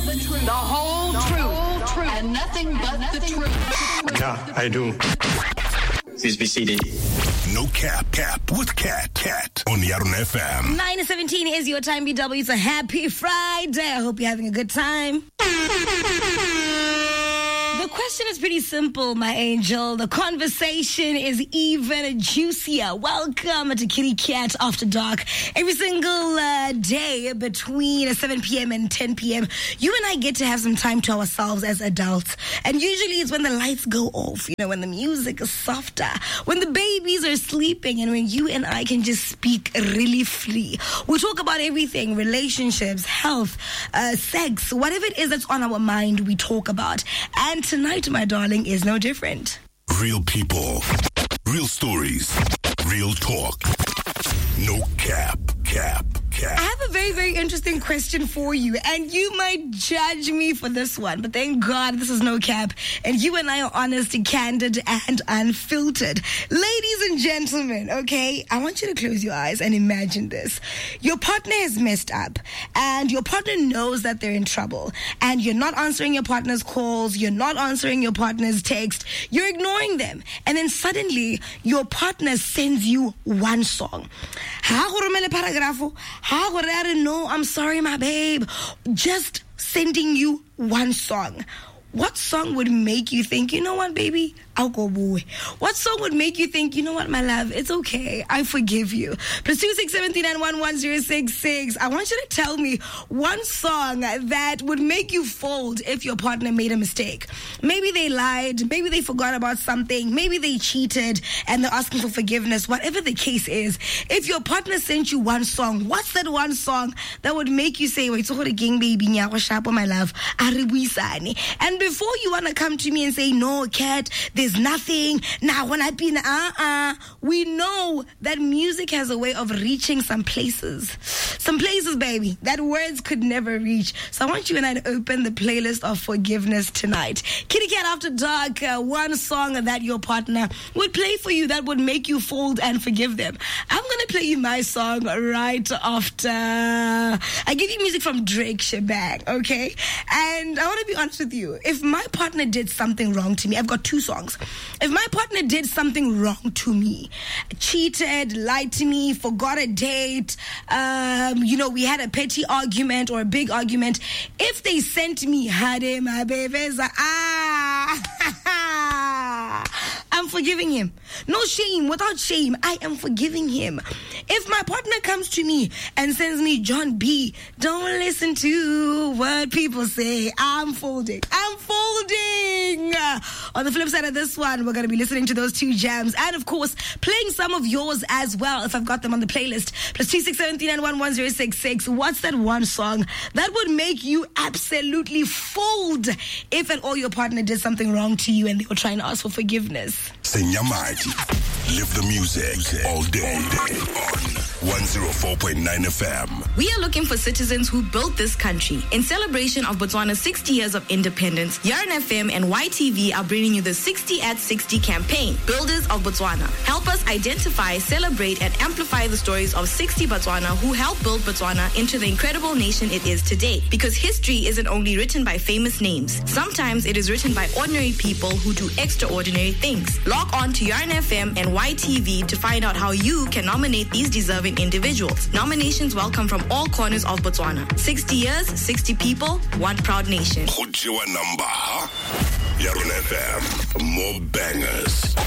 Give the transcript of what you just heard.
the whole truth, and nothing but the truth. Yeah, I do. Please be seated. No Cap with Cat on Yarun FM. 9:17 is your time, BW. It's a happy Friday. I hope you're having a good time. The question is pretty simple, my angel. The conversation is even juicier. Welcome to Kitty Cat After Dark. Every single day between 7 p.m. and 10 p.m., you and I get to have some time to ourselves as adults. And usually it's when the lights go off, when the music is softer, when the babies are sleeping, and when you and I can just speak really free. We talk about everything, relationships, health, sex, whatever it is that's on our mind, we talk about. And tonight, my darling, is no different. Real people, real stories, real talk. No Cap. I have a very, very interesting question for you, and you might judge me for this one, but thank God this is No Cap, and you and I are honest, candid, and unfiltered. Ladies and gentlemen, okay, I want you to close your eyes and imagine this. Your partner has messed up, and your partner knows that they're in trouble, and you're not answering your partner's calls, you're not answering your partner's text, you're ignoring them, and then suddenly your partner sends you one song. No, I'm sorry, my babe. Just sending you one song. What song would make you think, you know what, baby? I'll go boy. What song would make you think, you know what, my love? It's okay. I forgive you. +26739111066. I want you to tell me one song that would make you fold if your partner made a mistake. Maybe they lied. Maybe they forgot about something. Maybe they cheated and they're asking for forgiveness. Whatever the case is, if your partner sent you one song, what's that one song that would make you say, wait, so gang baby, my love, and before you want to come to me and say, no, Cat, there's nothing. Now, when I've been, we know that music has a way of reaching some places. Some places, baby, that words could never reach. So I want you and I to open the playlist of forgiveness tonight. Kitty Cat After Dark, one song that your partner would play for you that would make you fold and forgive them. I'm going to play you my song right after I give you music from Drake Shebang, okay? And I want to be honest with you. If my partner did something wrong to me, I've got two songs. If my partner did something wrong to me, cheated, lied to me, forgot a date, we had a petty argument or a big argument, if they sent me, Hade, my babies, I'm forgiving him. No shame, without shame, I am forgiving him. If my partner comes to me and sends me, John B, don't listen to what people say, I'm folding. On the flip side of this one, we're going to be listening to those two jams and, of course, playing some of yours as well if I've got them on the playlist. +26739111066. What's that one song that would make you absolutely fold if at all your partner did something wrong to you and they were trying to ask for forgiveness? Senyamati. Live the music all day on 104.9 FM. We are looking for citizens who built this country. In celebration of Botswana's 60 years of independence, Yarn FM and YTV are bringing you the 60 at 60 campaign, Builders of Botswana. Help us identify, celebrate, and amplify the stories of 60 Botswana who helped build Botswana into the incredible nation it is today. Because history isn't only written by famous names. Sometimes it is written by ordinary people who do extraordinary things. Log on to Yarn FM and YTV to find out how you can nominate these deserving individuals. Nominations welcome from all corners of Botswana. 60 years, 60 people, one proud nation. Yarun FM, more bangers.